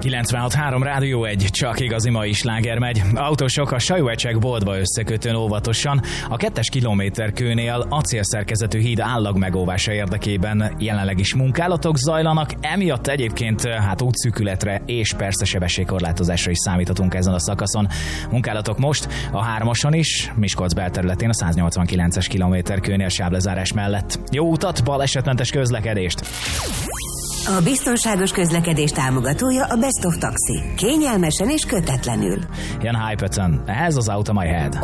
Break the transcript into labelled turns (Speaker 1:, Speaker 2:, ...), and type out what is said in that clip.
Speaker 1: 96.3 Rádió 1, csak igazi mai sláger megy. Autósok a Sajóecsek boltba összekötőn óvatosan. A 2-es kilométerkőnél acélszerkezetű híd állag megóvása érdekében jelenleg is munkálatok zajlanak, emiatt egyébként útszűkületre és persze sebességkorlátozásra is számíthatunk ezen a szakaszon. Munkálatok most a 3-ason is, Miskolc belterületén a 189-es kilométerkőnél sávlezárás mellett. Jó utat, balesetmentes közlekedést!
Speaker 2: A biztonságos közlekedés támogatója a Best of Taxi. Kényelmesen és kötetlenül.
Speaker 1: Jan Hyperton, ez az Out of My Head.